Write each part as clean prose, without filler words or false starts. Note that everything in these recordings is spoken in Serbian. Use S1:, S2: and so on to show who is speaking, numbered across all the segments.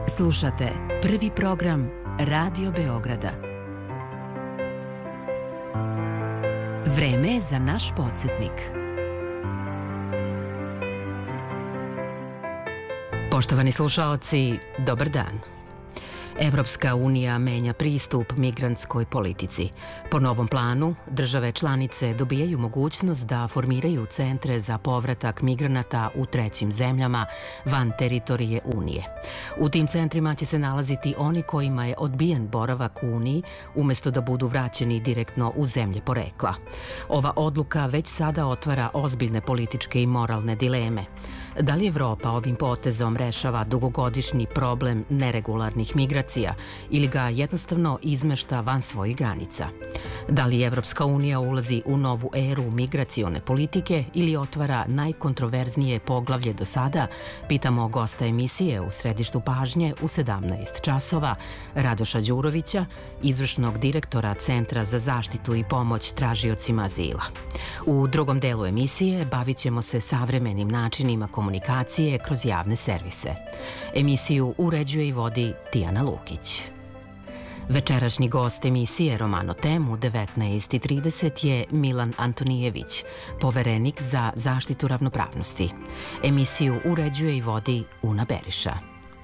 S1: Slušate prvi program Radio Beograda. Vreme je za naš podsjetnik. Poštovani slušaoci, dobar dan. Evropska unija menja pristup migrantskoj politici. Po novom planu, države članice dobijaju mogućnost da formiraju centre za povratak migranata u trećim zemljama van teritorije Unije. U tim centrima će se nalaziti oni kojima je odbijen boravak u Uniji, umjesto da budu vraćeni direktno u zemlje porekla. Ova odluka već sada otvara ozbiljne političke i moralne dileme. Da li Evropa ovim potezom rešava dugogodišnji problem neregularnih migracija ili ga jednostavno izmešta van svojih granica? Da li Evropska unija ulazi u novu eru migracione politike ili otvara najkontroverznije poglavlje do sada, pitamo gosta emisije u središtu pažnje u 17 časova, Radoša Đurovića, izvršnog direktora Centra za zaštitu i pomoć tražiocima azila. U drugom delu emisije bavit ćemo se savremenim načinima komunikacije kroz javne servise. Emisiju uređuje i vodi Tijana Lukić. Večerašnji gost emisije Romano Tem u 19:30 je Milan Antonijević, poverenik za zaštitu ravnopravnosti. Emisiju uređuje i vodi Una Beriša.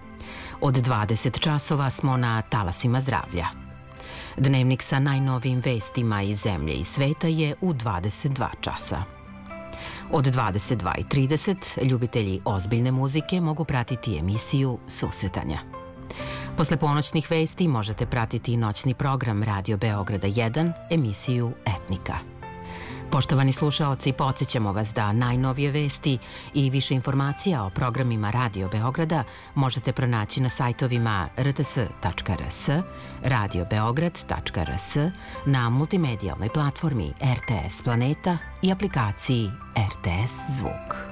S1: Od 20 časova smo na talasima zdravlja. Dnevnik sa najnovijim vestima iz zemlje i sveta je u 22 časa. Od 22:30 ljubitelji ozbiljne muzike mogu pratiti emisiju Susretanja. Posle ponoćnih vesti možete pratiti noćni program Radio Beograda 1, emisiju Etnika. Poštovani slušaoci, podsjećamo vas da najnovije vesti i više informacija o programima Radio Beograda možete pronaći na sajtovima rts.rs, radiobeograd.rs, na multimedijalnoj platformi RTS Planeta i aplikaciji RTS Zvuk.